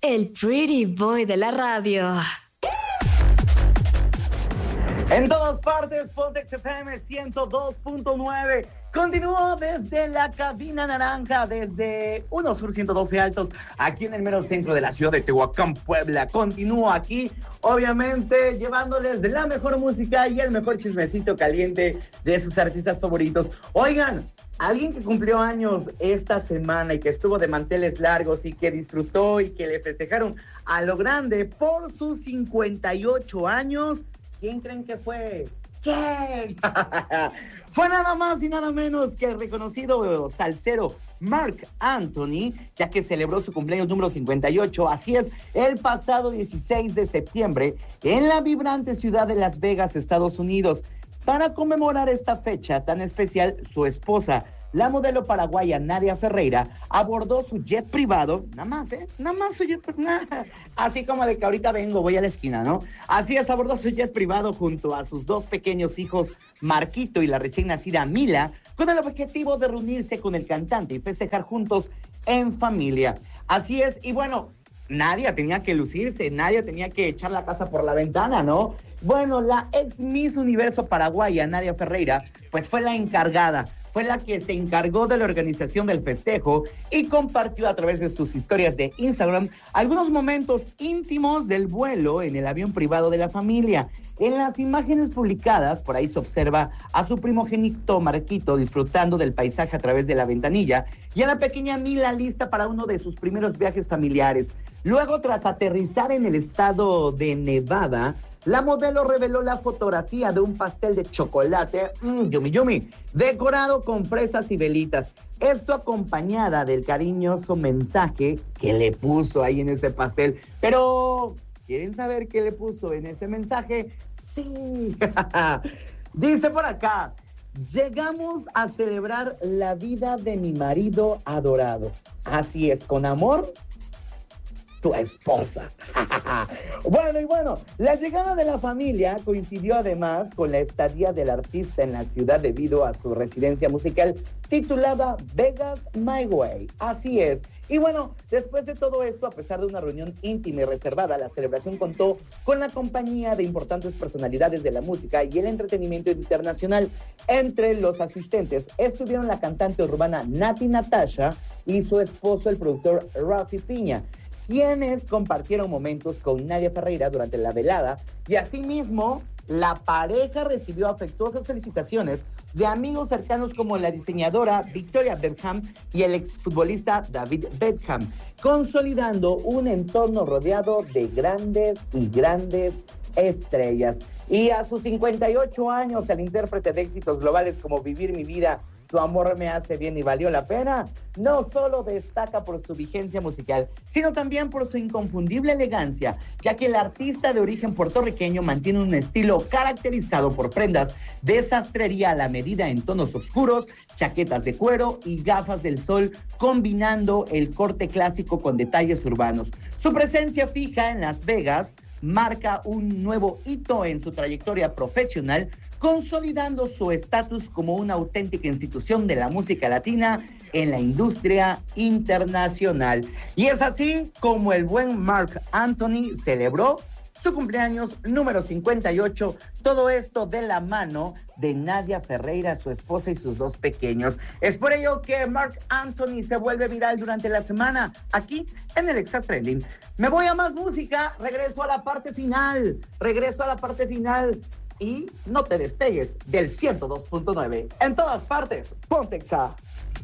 El pretty boy de la radio. En todas partes, Pontex FM 102.9. Continúo desde la cabina naranja, desde 1 Sur 112 Altos, aquí en el mero centro de la ciudad de Tehuacán, Puebla. Continúo aquí, obviamente, llevándoles la mejor música y el mejor chismecito caliente de sus artistas favoritos. Oigan, alguien que cumplió años esta semana y que estuvo de manteles largos y que disfrutó y que le festejaron a lo grande por sus 58 años. ¿Quién creen que fue? ¿Quién? Fue nada más y nada menos que el reconocido salsero Marc Anthony, ya que celebró su cumpleaños número 58, así es, el pasado 16 de septiembre, en la vibrante ciudad de Las Vegas, Estados Unidos. Para conmemorar esta fecha tan especial, su esposa, la modelo paraguaya Nadia Ferreira, abordó su jet privado, nada más su jet privado, así como de que ahorita vengo, voy a la esquina, ¿no? Así es, abordó su jet privado junto a sus dos pequeños hijos, Marquito y la recién nacida Mila, con el objetivo de reunirse con el cantante y festejar juntos en familia. Así es, y bueno, Nadia tenía que lucirse, Nadia tenía que echar la casa por la ventana, ¿no? Bueno, la ex Miss Universo paraguaya, Nadia Ferreira, pues fue la encargada, fue la que se encargó de la organización del festejo y compartió a través de sus historias de Instagram algunos momentos íntimos del vuelo en el avión privado de la familia. En las imágenes publicadas, por ahí se observa a su primogénito Marquito disfrutando del paisaje a través de la ventanilla y a la pequeña Mila lista para uno de sus primeros viajes familiares. Luego, tras aterrizar en el estado de Nevada, la modelo reveló la fotografía de un pastel de chocolate, yumi yumi, decorado con fresas y velitas. Esto acompañada del cariñoso mensaje que le puso ahí en ese pastel. Pero, ¿quieren saber qué le puso en ese mensaje? Sí. Dice por acá: llegamos a celebrar la vida de mi marido adorado. Así es, con amor, tu esposa. Bueno, la llegada de la familia coincidió además con la estadía del artista en la ciudad debido a su residencia musical titulada Vegas My Way. Así es. Y bueno, después de todo esto, a pesar de una reunión íntima y reservada, la celebración contó con la compañía de importantes personalidades de la música y el entretenimiento internacional. Entre los asistentes estuvieron la cantante urbana Nati Natasha y su esposo, el productor Rafi Piña, quienes compartieron momentos con Nadia Ferreira durante la velada, y asimismo la pareja recibió afectuosas felicitaciones de amigos cercanos como la diseñadora Victoria Beckham y el exfutbolista David Beckham, consolidando un entorno rodeado de grandes estrellas. Y a sus 58 años, el intérprete de éxitos globales como Vivir mi vida, Tu amor me hace bien y valió la pena, no solo destaca por su vigencia musical, sino también por su inconfundible elegancia, ya que el artista de origen puertorriqueño mantiene un estilo caracterizado por prendas de sastrería a la medida en tonos oscuros, chaquetas de cuero y gafas del sol, combinando el corte clásico con detalles urbanos. Su presencia fija en Las Vegas marca un nuevo hito en su trayectoria profesional, consolidando su estatus como una auténtica institución de la música latina en la industria internacional. Y es así como el buen Marc Anthony celebró su cumpleaños número 58, todo esto de la mano de Nadia Ferreira, su esposa y sus dos pequeños. Es por ello que Marc Anthony se vuelve viral durante la semana aquí en el Exa Trending. Me voy a más música, regreso a la parte final y no te despegues del 102.9. En todas partes, ponte Exa.